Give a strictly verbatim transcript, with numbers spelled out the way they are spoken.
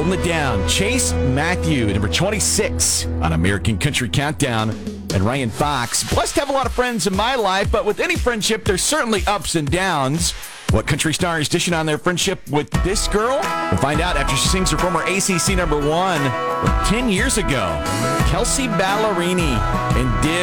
Holding it down, Chase Matthew, number twenty-six on American Country Countdown, and Ryan Fox. Blessed to have a lot of friends in my life, but with any friendship, there's certainly ups and downs. What country star is dishing on their friendship with this girl? We'll find out after she sings her former A C C number one ten years ago. Kelsea Ballerini and Div.